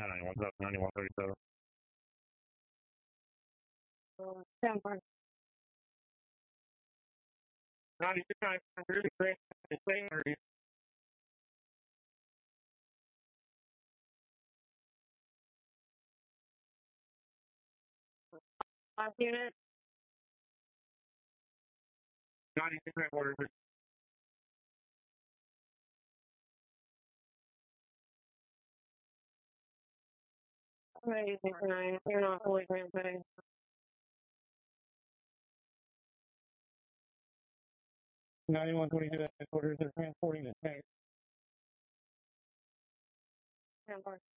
Yeah, 91, 9137. 10-4. 96, 94, really great. The same or you? Last unit. 96, 94. Ready, 69. You're not fully transmitting. 9122 headquarters, they're transporting the tank. 10-4.